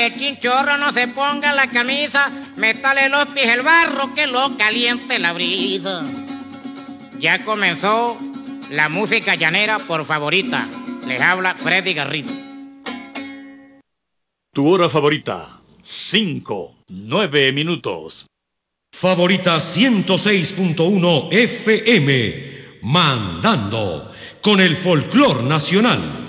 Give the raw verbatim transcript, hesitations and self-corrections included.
Órale, chinchorro, no se ponga la camisa, métale los pies el barro que lo caliente la brisa. Ya comenzó la música llanera por favorita. Les habla Freddy Garrido. Tu hora favorita, cinco, nueve minutos. Favorita ciento seis punto uno F M, mandando con el folclor nacional.